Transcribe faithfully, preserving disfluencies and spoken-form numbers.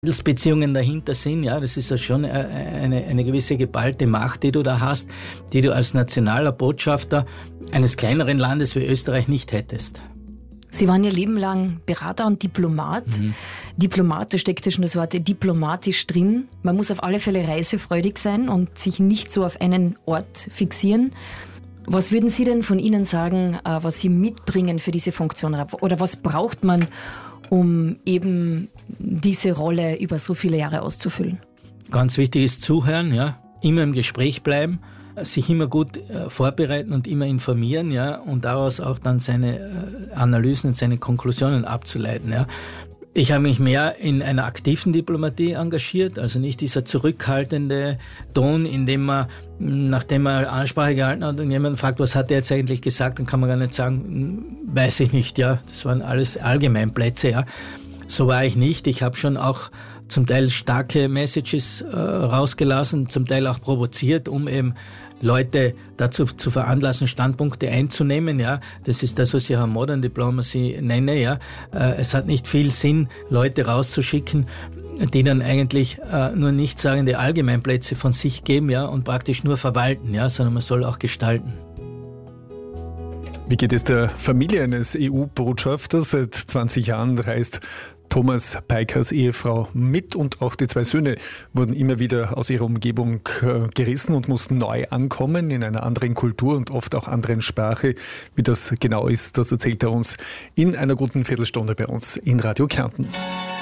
Handelsbeziehungen dahinter sind, ja, das ist ja schon eine, eine gewisse geballte Macht, die du da hast, die du als nationaler Botschafter eines kleineren Landes wie Österreich nicht hättest. Sie waren Ihr Leben lang Berater und Diplomat. Mhm. Diplomat, da steckt ja schon das Wort diplomatisch drin. Man muss auf alle Fälle reisefreudig sein und sich nicht so auf einen Ort fixieren. Was würden Sie denn von Ihnen sagen, was Sie mitbringen für diese Funktion? Oder was braucht man, um eben diese Rolle über so viele Jahre auszufüllen? Ganz wichtig ist Zuhören, ja, immer im Gespräch bleiben, sich immer gut äh, vorbereiten und immer informieren, ja, und daraus auch dann seine äh, Analysen und seine Konklusionen abzuleiten, ja. Ich habe mich mehr in einer aktiven Diplomatie engagiert, also nicht dieser zurückhaltende Ton, in dem man, nachdem man Ansprache gehalten hat und jemand fragt, was hat er jetzt eigentlich gesagt, dann kann man gar nicht sagen, weiß ich nicht, ja, das waren alles Allgemeinplätze, ja. So war ich nicht. Ich habe schon auch zum Teil starke Messages äh, rausgelassen, zum Teil auch provoziert, um eben Leute dazu zu veranlassen, Standpunkte einzunehmen, ja. Das ist das, was ich auch Modern Diplomacy nenne, ja. Äh, es hat nicht viel Sinn, Leute rauszuschicken, die dann eigentlich äh, nur nichtssagende Allgemeinplätze von sich geben, ja, und praktisch nur verwalten, ja, sondern man soll auch gestalten. Wie geht es der Familie eines E U-Botschafters? Seit zwanzig Jahren reist Thomas Peikers Ehefrau mit und auch die zwei Söhne wurden immer wieder aus ihrer Umgebung äh, gerissen und mussten neu ankommen in einer anderen Kultur und oft auch anderen Sprache. Wie das genau ist, das erzählt er uns in einer guten Viertelstunde bei uns in Radio Kärnten.